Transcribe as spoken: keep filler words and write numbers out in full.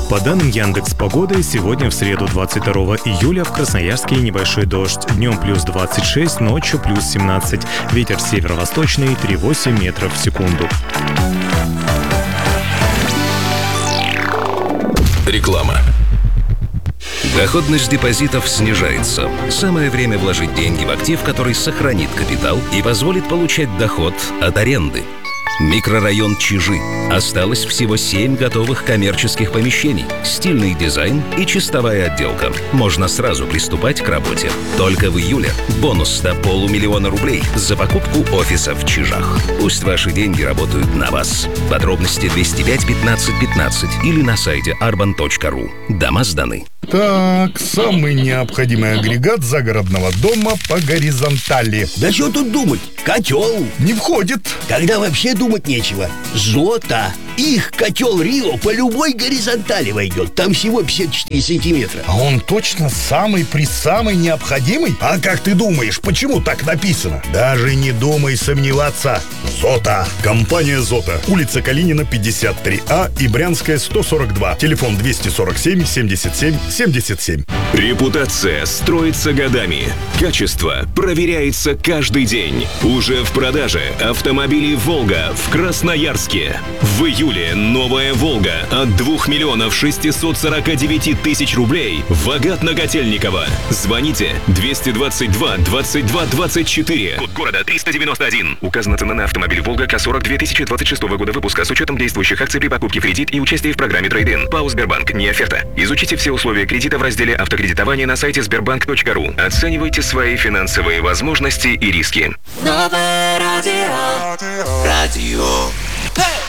По данным Яндекс.Погоды, сегодня в среду двадцать второго июля в Красноярске небольшой дождь. Днем плюс двадцать шесть, ночью плюс семнадцать. Ветер северо-восточный три целых восемь десятых метров в секунду. Реклама. Доходность депозитов снижается. Самое время вложить деньги в актив, который сохранит капитал и позволит получать доход от аренды. Микрорайон Чижи. Осталось всего семь готовых коммерческих помещений, стильный дизайн и чистовая отделка. Можно сразу приступать к работе. Только в июле бонус до полумиллиона рублей за покупку офиса в Чижах. Пусть ваши деньги работают на вас. Подробности двести пять пятнадцать пятнадцать или на сайте арбан точка ру. Дома сданы. Так, самый необходимый агрегат загородного дома по горизонтали. Да что тут думать? Котел. Не входит. Тогда вообще думать нечего. Зота. Их котел Рио по любой горизонтали войдет. Там всего пятьдесят четыре сантиметра. А он точно самый при самый необходимый? А как ты думаешь, почему так написано? Даже не думай сомневаться. Зота. Компания Зота. Улица Калинина, пятьдесят три А и Брянская, сто сорок два. Телефон двести сорок семь семьдесят семь семьдесят семь. Репутация строится годами. Качество проверяется каждый день. Уже в продаже автомобили «Волга» в Красноярске. В июле новая «Волга» от двух миллионов шестисот сорока девяти тысяч рублей в Агат Наготельникова. Звоните двести двадцать два двадцать два двадцать четыре. Код города триста девяносто один. Указана цена на автомобиль «Волга» К сорок две тысячи двадцать шестого года выпуска с учетом действующих акций при покупке в кредит и участии в программе «Трейд-ин». ПАО «Сбербанк». Не оферта. Изучите все условия кредита в разделе «Автокредитование» на сайте сбербанк точка ру. Оценивайте свои финансовые возможности и риски. Новое радио. Радио.